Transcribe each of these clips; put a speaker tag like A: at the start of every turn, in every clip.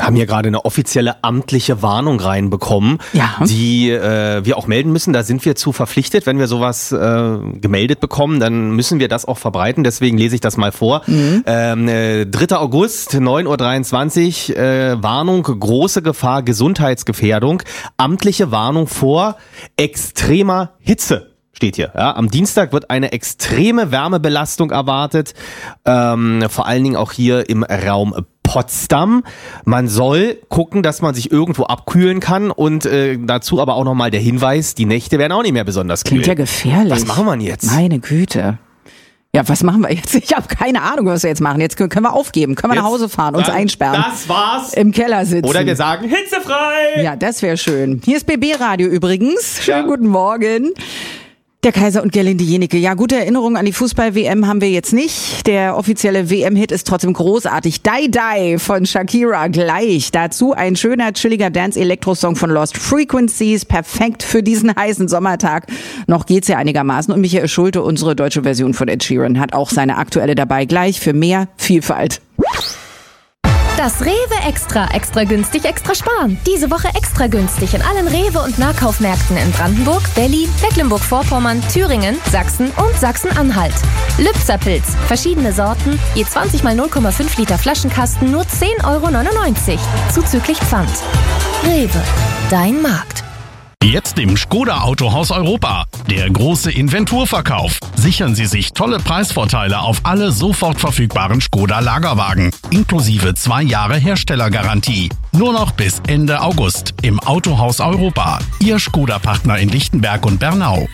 A: haben hier gerade eine offizielle amtliche Warnung reinbekommen, die wir auch melden müssen. Da sind wir zu verpflichtet. Wenn wir sowas gemeldet bekommen, dann müssen wir das auch verbreiten. Deswegen lese ich das mal vor. 3. August, 9.23 Uhr, Warnung, große Gefahr, Gesundheitsgefährdung. Amtliche Warnung vor extremer Hitze. Steht hier. Ja. Am Dienstag wird eine extreme Wärmebelastung erwartet, vor allen Dingen auch hier im Raum Potsdam. Man soll gucken, dass man sich irgendwo abkühlen kann und dazu aber auch nochmal der Hinweis, die Nächte werden auch nicht mehr besonders kühl.
B: Klingt ja gefährlich.
A: Was machen wir jetzt?
B: Meine Güte. Ja, was machen wir jetzt? Ich habe keine Ahnung, was wir jetzt machen. Jetzt können wir aufgeben, können wir nach Hause fahren, uns einsperren.
A: Das war's.
B: Im Keller sitzen.
A: Oder wir sagen, hitzefrei.
B: Ja, das wäre schön. Hier ist BB Radio übrigens. Schönen guten Morgen. Der Kaiser und Gerlinde Jenike. Ja, gute Erinnerungen an die Fußball-WM haben wir jetzt nicht. Der offizielle WM-Hit ist trotzdem großartig. Die Die von Shakira gleich. Dazu ein schöner, chilliger Dance-Elektro-Song von Lost Frequencies. Perfekt für diesen heißen Sommertag. Noch geht's ja einigermaßen. Und Michael Schulte, unsere deutsche Version von Ed Sheeran, hat auch seine aktuelle dabei. Gleich für mehr Vielfalt.
C: Das Rewe Extra günstig, extra sparen. Diese Woche extra günstig in allen Rewe- und Nahkaufmärkten in Brandenburg, Berlin, Mecklenburg-Vorpommern, Thüringen, Sachsen und Sachsen-Anhalt. Lübzer-Pilz, verschiedene Sorten, je 20 mal 0,5 Liter Flaschenkasten, nur 10,99 €, zuzüglich Pfand. Rewe, dein Markt.
D: Jetzt im Škoda Autohaus Europa. Der große Inventurverkauf. Sichern Sie sich tolle Preisvorteile auf alle sofort verfügbaren Škoda Lagerwagen. Inklusive 2 Jahre Herstellergarantie. Nur noch bis Ende August im Autohaus Europa. Ihr Škoda-Partner in Lichtenberg und Bernau.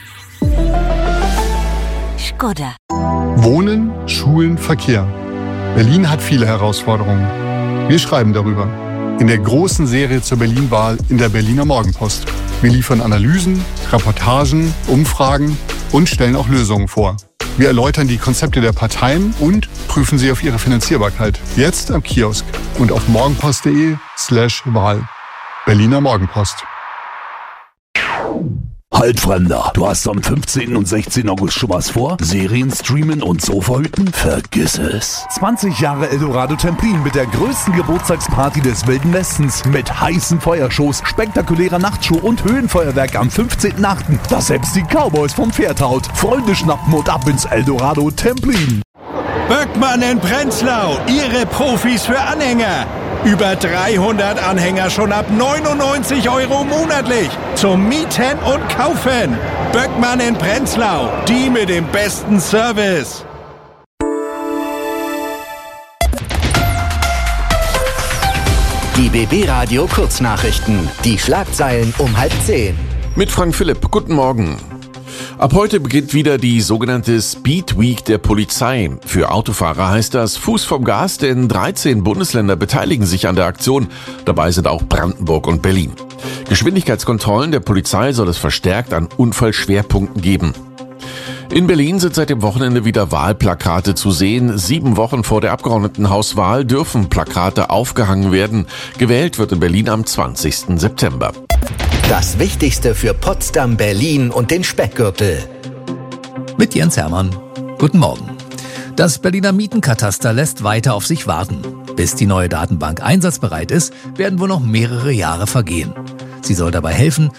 E: Škoda.
F: Wohnen, Schulen, Verkehr. Berlin hat viele Herausforderungen. Wir schreiben darüber. In der großen Serie zur Berlin-Wahl in der Berliner Morgenpost. Wir liefern Analysen, Reportagen, Umfragen und stellen auch Lösungen vor. Wir erläutern die Konzepte der Parteien und prüfen sie auf ihre Finanzierbarkeit. Jetzt am Kiosk und auf morgenpost.de/Wahl. Berliner Morgenpost.
G: Halt, Fremder, du hast am 15. und 16. August schon was vor? Serien streamen und Sofa hüten? Vergiss es.
H: 20 Jahre Eldorado Templin mit der größten Geburtstagsparty des Wilden Westens. Mit heißen Feuershows, spektakulärer Nachtshow und Höhenfeuerwerk am 15.8., das selbst die Cowboys vom Pferd haut. Freunde schnappen und ab ins Eldorado Templin.
I: Böckmann in Prenzlau, Ihre Profis für Anhänger. Über 300 Anhänger schon ab 99 € monatlich. Zum Mieten und Kaufen. Böckmann in Prenzlau, die mit dem besten Service.
J: Die BB Radio Kurznachrichten. Die Schlagzeilen um 9:30.
K: Mit Frank Philipp. Guten Morgen. Ab heute beginnt wieder die sogenannte Speed Week der Polizei. Für Autofahrer heißt das Fuß vom Gas, denn 13 Bundesländer beteiligen sich an der Aktion. Dabei sind auch Brandenburg und Berlin. Geschwindigkeitskontrollen der Polizei soll es verstärkt an Unfallschwerpunkten geben. In Berlin sind seit dem Wochenende wieder Wahlplakate zu sehen. 7 Wochen vor der Abgeordnetenhauswahl dürfen Plakate aufgehangen werden. Gewählt wird in Berlin am 20. September.
J: Das Wichtigste für Potsdam, Berlin und den Speckgürtel.
L: Mit Jens Hermann. Guten Morgen. Das Berliner Mietenkataster lässt weiter auf sich warten. Bis die neue Datenbank einsatzbereit ist, werden wohl noch mehrere Jahre vergehen. Sie soll dabei helfen,